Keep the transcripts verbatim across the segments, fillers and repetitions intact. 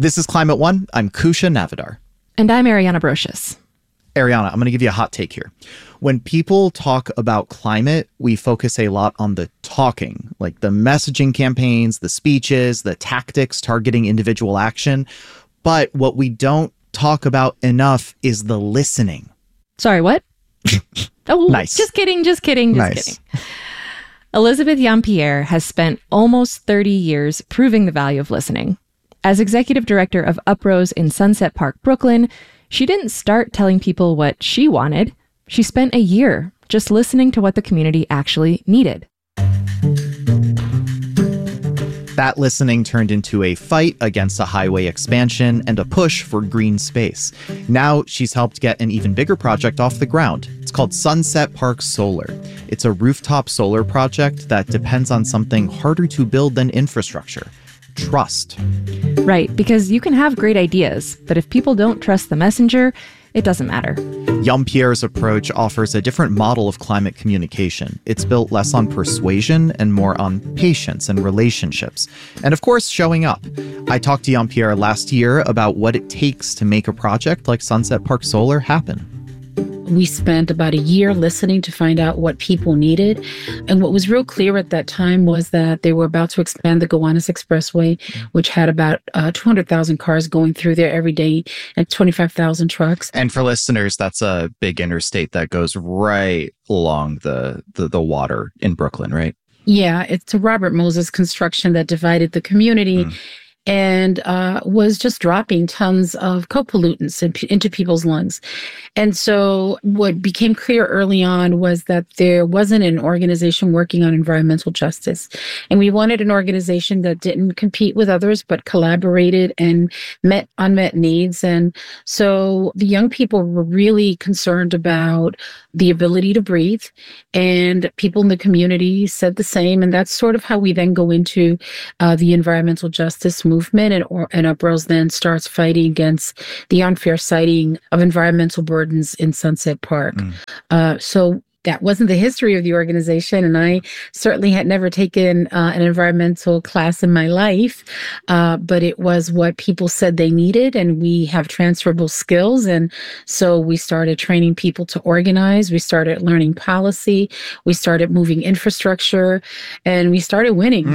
This is Climate One. I'm Kusha Navidar. And I'm Ariana Brocious. Ariana, I'm going to give you a hot take here. When people talk about climate, we focus a lot on the talking, like the messaging campaigns, the speeches, the tactics targeting individual action. But what we don't talk about enough is the listening. Sorry, what? Oh, nice. Just kidding, just kidding, just nice. kidding. Elizabeth Yeampierre has spent almost thirty years proving the value of listening. As executive director of Uprose in Sunset Park, Brooklyn, she didn't start telling people what she wanted. She spent a year just listening to what the community actually needed. That listening turned into a fight against a highway expansion and a push for green space. Now she's helped get an even bigger project off the ground. It's called Sunset Park Solar. It's a rooftop solar project that depends on something harder to build than infrastructure: trust. Right, because you can have great ideas, but if people don't trust the messenger, it doesn't matter. Yeampierre's approach offers a different model of climate communication. It's built less on persuasion and more on patience and relationships. And of course, showing up. I talked to Yeampierre last year about what it takes to make a project like Sunset Park Solar happen. We spent about a year listening to find out what people needed. And what was real clear at that time was that they were about to expand the Gowanus Expressway, which had about uh, two hundred thousand cars going through there every day and twenty-five thousand trucks. And for listeners, that's a big interstate that goes right along the, the, the water in Brooklyn, right? Yeah, it's a Robert Moses construction that divided the community. Mm. and uh, was just dropping tons of co-pollutants in, into people's lungs. And so what became clear early on was that there wasn't an organization working on environmental justice. And we wanted an organization that didn't compete with others, but collaborated and met unmet needs. And so the young people were really concerned about the ability to breathe, and people in the community said the same. And that's sort of how we then go into uh, the environmental justice movement, and, or, and Uprose then starts fighting against the unfair siting of environmental burdens in Sunset Park. Mm. Uh, so that wasn't the history of the organization, and I certainly had never taken uh, an environmental class in my life, uh, but it was what people said they needed, and we have transferable skills, and so we started training people to organize, we started learning policy, we started moving infrastructure, and we started winning.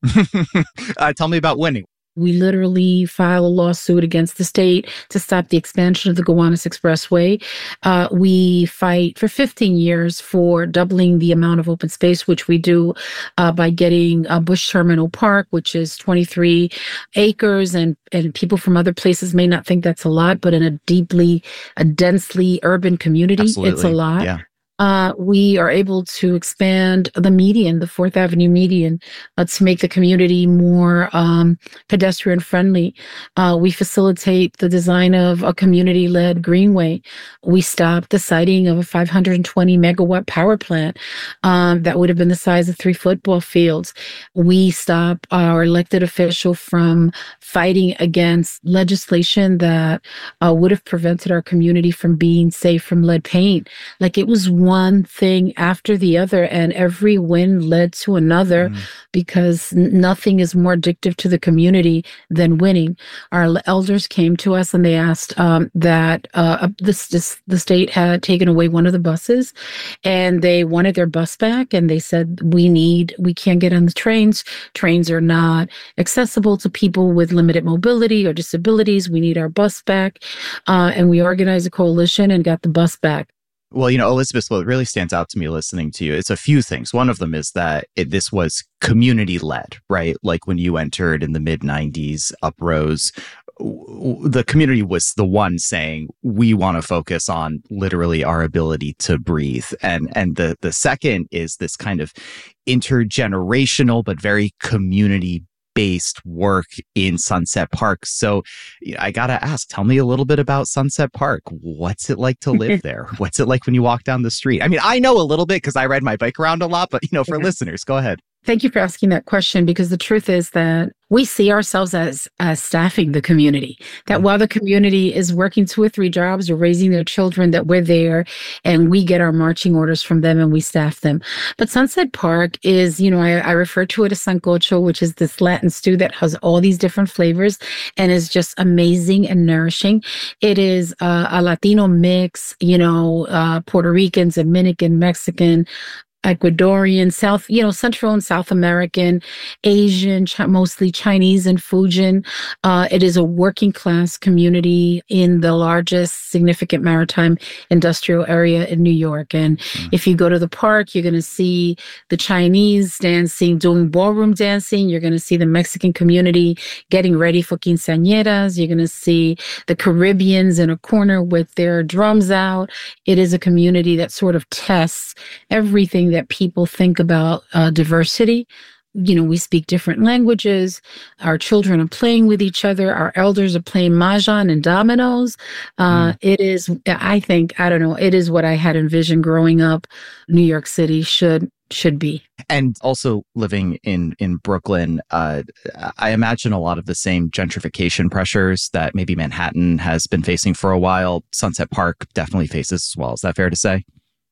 Mm. uh, tell me about winning. We literally file a lawsuit against the state to stop the expansion of the Gowanus Expressway. Uh, we fight for fifteen years for doubling the amount of open space, which we do uh, by getting uh, Bush Terminal Park, which is twenty-three acres. And, and people from other places may not think that's a lot, but in a deeply, a densely urban community, Absolutely. It's a lot. Yeah. Uh, we are able to expand the median, the Fourth Avenue median, uh, to make the community more um, pedestrian friendly. Uh, we facilitate the design of a community-led greenway. We stopped the siting of a five hundred twenty megawatt power plant um, that would have been the size of three football fields. We stop our elected official from fighting against legislation that uh, would have prevented our community from being safe from lead paint. Like, it was one thing after the other, and every win led to another, mm. because n- nothing is more addictive to the community than winning. Our elders came to us and they asked um, that uh, this, this, the state had taken away one of the buses, and they wanted their bus back. And they said, we need, we can't get on the trains. Trains are not accessible to people with limited mobility or disabilities. We need our bus back. Uh, and we organized a coalition and got the bus back. Well, you know, Elizabeth, what really stands out to me listening to you, it's a few things. One of them is that it, this was community-led, right? Like when you entered in the mid nineties, Uprose, w- the community was the one saying, we want to focus on literally our ability to breathe. And and the, the second is this kind of intergenerational, but very community based work in Sunset Park. So I got to ask, tell me a little bit about Sunset Park. What's it like to live there? What's it like when you walk down the street? I mean, I know a little bit because I ride my bike around a lot, but, you know, for listeners, go ahead. Thank you for asking that question, because the truth is that we see ourselves as, as staffing the community, that while the community is working two or three jobs or raising their children, that we're there and we get our marching orders from them and we staff them. But Sunset Park is, you know, I, I refer to it as sancocho, which is this Latin stew that has all these different flavors and is just amazing and nourishing. It is uh, a Latino mix, you know, uh, Puerto Rican, Dominican, Mexican, Ecuadorian, South, you know, Central and South American, Asian, Ch- mostly Chinese and Fujian. Uh, it is a working class community in the largest significant maritime industrial area in New York. And mm. if you go to the park, you're going to see the Chinese dancing, doing ballroom dancing. You're going to see the Mexican community getting ready for quinceañeras. You're going to see the Caribbeans in a corner with their drums out. It is a community that sort of tests everything that people think about uh, diversity. You know, we speak different languages. Our children are playing with each other. Our elders are playing mahjong and dominoes. Uh, mm. It is, I think, I don't know, it is what I had envisioned growing up. New York City should should be. And also living in in Brooklyn, uh, I imagine a lot of the same gentrification pressures that maybe Manhattan has been facing for a while, Sunset Park definitely faces as well. Is that fair to say?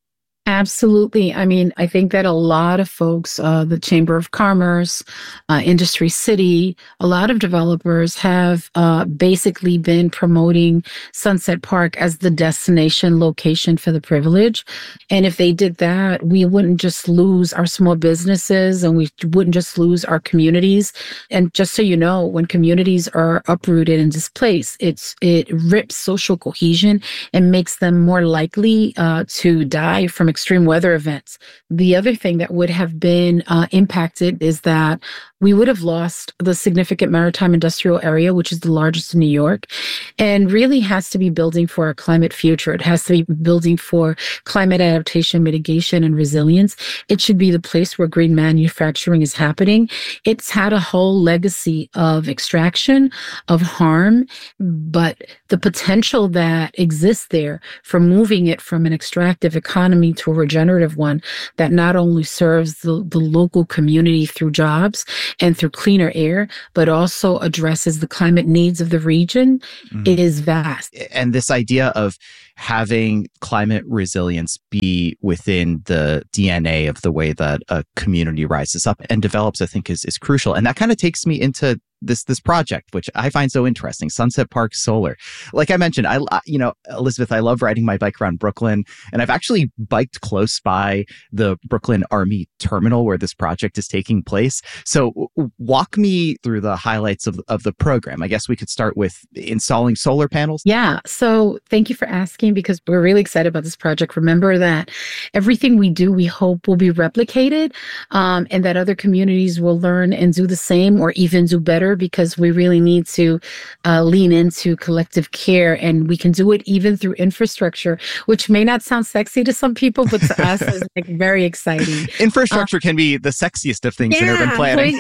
Absolutely. I mean, I think that a lot of folks, uh, the Chamber of Commerce, uh, Industry City, a lot of developers have uh, basically been promoting Sunset Park as the destination location for the privilege. And if they did that, we wouldn't just lose our small businesses and we wouldn't just lose our communities. And just so you know, when communities are uprooted and displaced, it's it rips social cohesion and makes them more likely uh, to die from extreme weather events. The other thing that would have been uh, impacted is that we would have lost the significant maritime industrial area, which is the largest in New York, and really has to be building for a climate future. It has to be building for climate adaptation, mitigation, and resilience. It should be the place where green manufacturing is happening. It's had a whole legacy of extraction, of harm, but the potential that exists there for moving it from an extractive economy to a regenerative one that not only serves the, the local community through jobs and through cleaner air, but also addresses the climate needs of the region, mm. is vast. And this idea of having climate resilience be within the D N A of the way that a community rises up and develops, I think is, is crucial. And that kind of takes me into this this project, which I find so interesting, Sunset Park Solar. Like I mentioned, I you know, Elizabeth, I love riding my bike around Brooklyn, and I've actually biked close by the Brooklyn Army Terminal where this project is taking place. So w- walk me through the highlights of, of the program. I guess we could start with installing solar panels. Yeah. So thank you for asking, because we're really excited about this project. Remember that everything we do, we hope will be replicated, um, and that other communities will learn and do the same or even do better, because we really need to uh, lean into collective care, and we can do it even through infrastructure, which may not sound sexy to some people, but to us is like very exciting. Infrastructure uh, can be the sexiest of things yeah, in urban planning.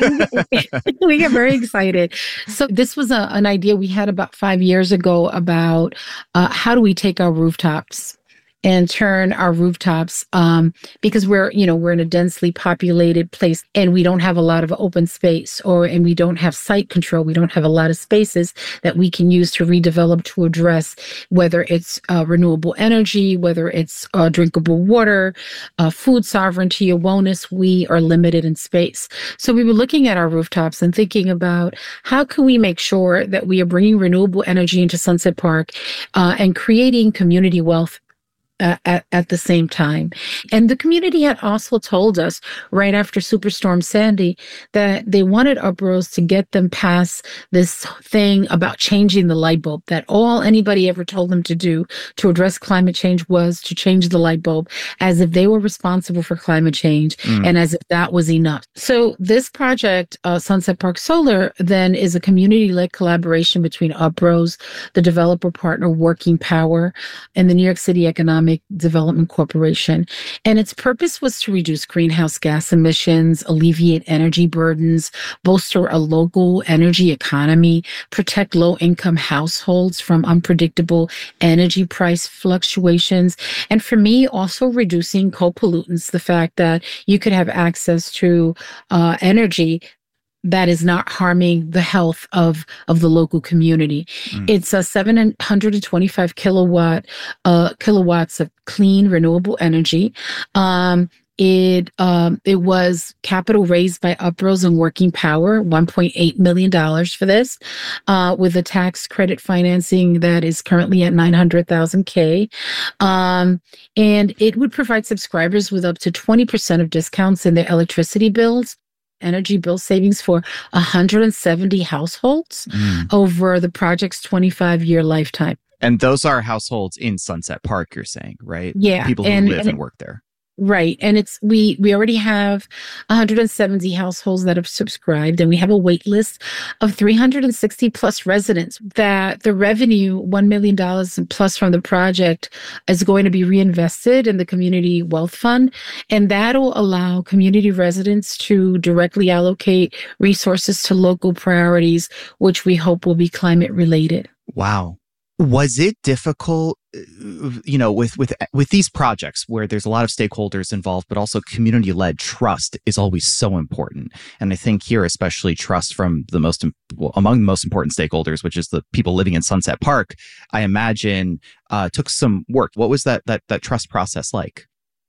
we, we get very excited. So this was a, an idea we had about five years ago about uh, how do we take our rooftops and turn our rooftops, um, because we're, you know, we're in a densely populated place and we don't have a lot of open space, or, and we don't have site control. We don't have a lot of spaces that we can use to redevelop to address whether it's uh, renewable energy, whether it's uh, drinkable water, uh, food sovereignty or wellness. We are limited in space. So we were looking at our rooftops and thinking about how can we make sure that we are bringing renewable energy into Sunset Park uh, and creating community wealth Uh, at, at the same time. And the community had also told us right after Superstorm Sandy that they wanted Uprose to get them past this thing about changing the light bulb, that all anybody ever told them to do to address climate change was to change the light bulb, as if they were responsible for climate change mm. and as if that was enough. So this project, uh, Sunset Park Solar, then is a community-led collaboration between Uprose, the developer partner Working Power, and the New York City Economic Economic Development Corporation. And its purpose was to reduce greenhouse gas emissions, alleviate energy burdens, bolster a local energy economy, protect low-income households from unpredictable energy price fluctuations, and for me, also reducing co-pollutants, the fact that you could have access to uh, energy that is not harming the health of, of the local community. Mm. It's a seven hundred twenty-five kilowatt, uh, kilowatts of clean, renewable energy. Um, It um, it was capital raised by Uprose and Working Power, one point eight million dollars for this, uh, with a tax credit financing that is currently at nine hundred thousand K. Um, and it would provide subscribers with up to twenty percent of discounts in their electricity bills, energy bill savings for one hundred seventy households mm. over the project's twenty-five year lifetime. And those are households in Sunset Park, you're saying, right? Yeah. People who and, live and, and work there. Right. And it's, we, we already have one hundred seventy households that have subscribed, and we have a wait list of three hundred sixty plus residents that the revenue, one million dollars plus from the project, is going to be reinvested in the Community Wealth Fund. And that'll allow community residents to directly allocate resources to local priorities, which we hope will be climate related. Wow. Was it difficult, you know, with, with, with these projects where there's a lot of stakeholders involved, but also community-led trust is always so important. And I think here, especially trust from the most, well, among the most important stakeholders, which is the people living in Sunset Park, I imagine uh, took some work. What was that, that, that trust process like?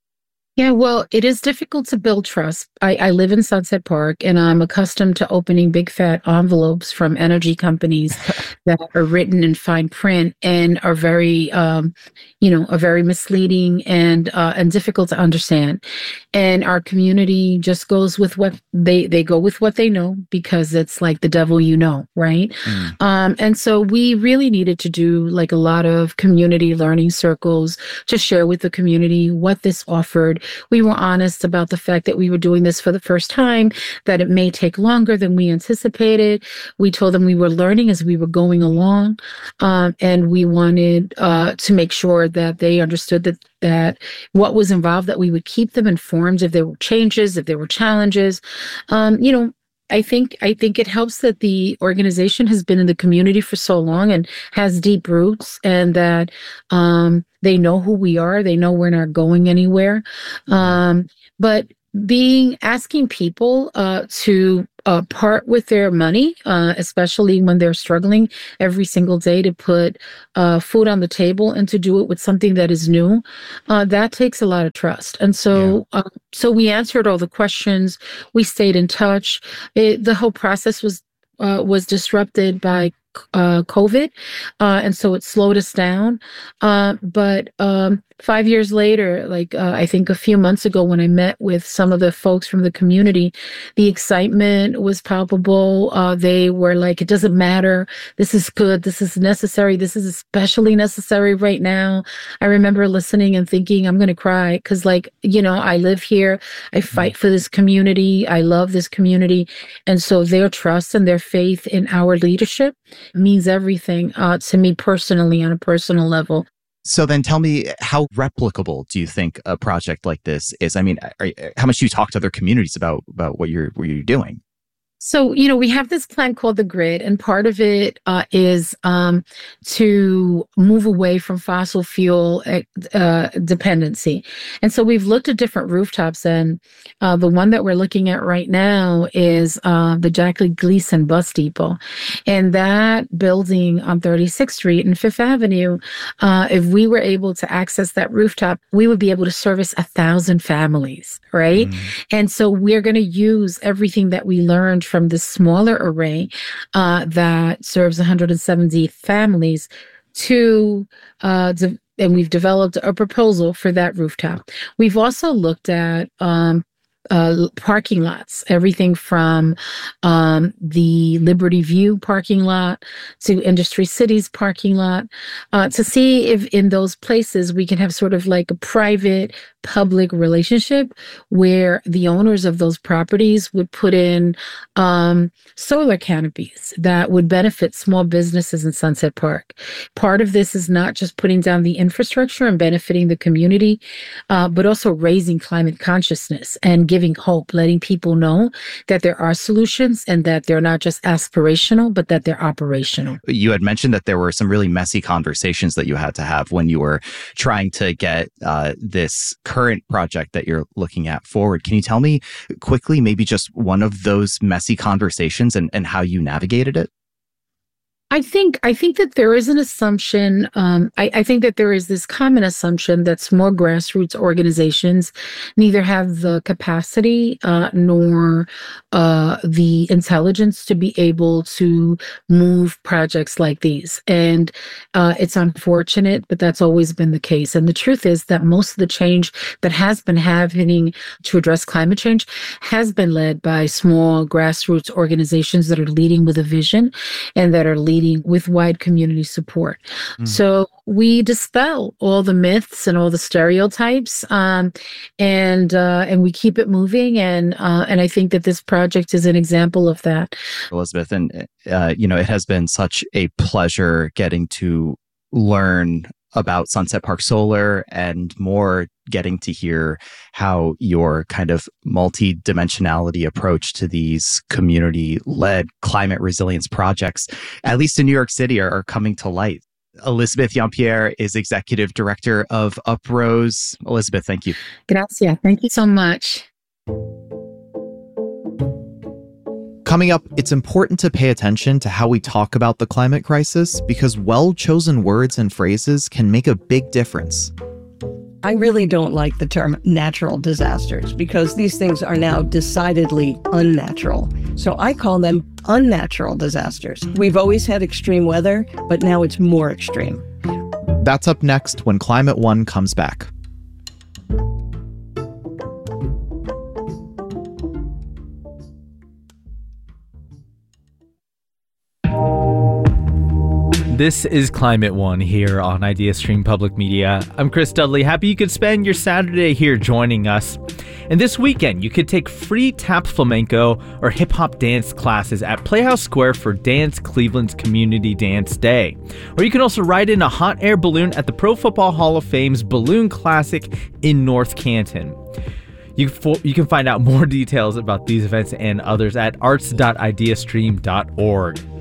Yeah, well, it is difficult to build trust. I, I live in Sunset Park, and I'm accustomed to opening big fat envelopes from energy companies that are written in fine print and are very, um, you know, are very misleading and uh, and difficult to understand. And our community just goes with what they they go with what they know, because it's like the devil you know, right? Mm. Um, and so we really needed to do like a lot of community learning circles to share with the community what this offered. We were honest about the fact that we were doing this for the first time, that it may take longer than we anticipated. We told them we were learning as we were going along, um, and we wanted uh, to make sure that they understood that that what was involved, that we would keep them informed if there were changes, if there were challenges. Um, you know, I think I think it helps that the organization has been in the community for so long and has deep roots, and that um, they know who we are. They know we're not going anywhere. Um, but being asking people uh, to uh, part with their money, uh, especially when they're struggling every single day to put uh, food on the table and to do it with something that is new, uh, that takes a lot of trust. And so, yeah. uh, so we answered all the questions. We stayed in touch. It, the whole process was uh, was disrupted by uh, COVID, uh, and so it slowed us down. Uh, but um, five years later, like uh, I think a few months ago when I met with some of the folks from the community, the excitement was palpable. Uh, they were like, it doesn't matter. This is good. This is necessary. This is especially necessary right now. I remember listening and thinking, I'm going to cry because, like, you know, I live here. I fight for this community. I love this community. And so their trust and their faith in our leadership means everything uh, to me personally on a personal level. So then tell me, how replicable do you think a project like this is? I mean, are, how much do you talk to other communities about, about what you're, what you're doing? So, you know, we have this plan called the Grid, and part of it uh, is um, to move away from fossil fuel uh, dependency. And so we've looked at different rooftops, and uh, the one that we're looking at right now is uh, the Jackie Gleason Bus Depot. And that building on thirty-sixth Street and Fifth Avenue, uh, if we were able to access that rooftop, we would be able to service a thousand families, right? Mm. And so we're going to use everything that we learned from this smaller array uh, that serves one hundred seventy families to, uh, de- and we've developed a proposal for that rooftop. We've also looked at um, uh, parking lots, everything from um, the Liberty View parking lot to Industry City's parking lot, uh, to see if in those places we can have sort of like a private public relationship where the owners of those properties would put in um, solar canopies that would benefit small businesses in Sunset Park. Part of this is not just putting down the infrastructure and benefiting the community, uh, but also raising climate consciousness and giving hope, letting people know that there are solutions and that they're not just aspirational, but that they're operational. You had mentioned that there were some really messy conversations that you had to have when you were trying to get uh, this current project that you're looking at forward. Can you tell me quickly, maybe just one of those messy conversations and, and how you navigated it? I think I think that there is an assumption. Um, I, I think that there is this common assumption that small grassroots organizations neither have the capacity uh, nor uh, the intelligence to be able to move projects like these. And uh, it's unfortunate, but that's always been the case. And the truth is that most of the change that has been happening to address climate change has been led by small grassroots organizations that are leading with a vision and that are leading with wide community support. Mm. So we dispel all the myths and all the stereotypes, um, and uh, and we keep it moving. And uh, and I think that this project is an example of that. Elizabeth, and uh, you know, it has been such a pleasure getting to learn about Sunset Park Solar and more, getting to hear how your kind of multi-dimensionality approach to these community-led climate resilience projects, at least in New York City, are, are coming to light. Elizabeth Yeampierre is Executive Director of Uprose. Elizabeth, thank you. Gracias. Thank you so much. Coming up, it's important to pay attention to how we talk about the climate crisis because well-chosen words and phrases can make a big difference. I really don't like the term natural disasters because these things are now decidedly unnatural. So I call them unnatural disasters. We've always had extreme weather, but now it's more extreme. That's up next when Climate One comes back. This is Climate One here on IdeaStream Public Media. I'm Chris Dudley. Happy you could spend your Saturday here joining us. And this weekend, you could take free tap flamenco or hip-hop dance classes at Playhouse Square for Dance Cleveland's Community Dance Day. Or you can also ride in a hot air balloon at the Pro Football Hall of Fame's Balloon Classic in North Canton. You, you can find out more details about these events and others at arts dot ideastream dot org.